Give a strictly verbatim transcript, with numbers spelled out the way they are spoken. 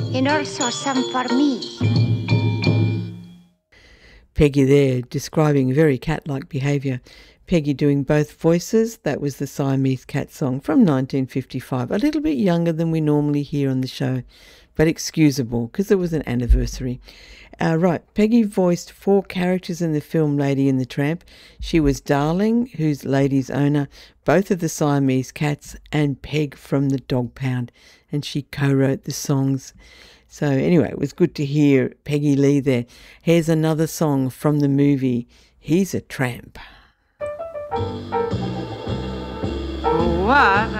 and also some for me. Peggy there describing very cat-like behaviour. Peggy doing both voices. That was the Siamese Cat song from nineteen fifty-five. A little bit younger than we normally hear on the show, but excusable because it was an anniversary. Uh, right, Peggy voiced four characters in the film Lady and the Tramp. She was Darling, who's Lady's owner, both of the Siamese Cats, and Peg from the Dog Pound, and she co-wrote the songs. So anyway, it was good to hear Peggy Lee there. Here's another song from the movie He's a Tramp. What